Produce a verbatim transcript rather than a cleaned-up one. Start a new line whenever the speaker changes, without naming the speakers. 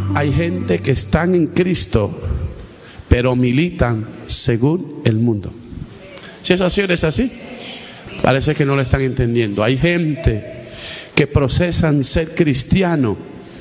hay gente que están en Cristo, pero militan según el mundo. Si es así o no es así, parece que no lo están entendiendo. Hay gente que procesan ser cristiano,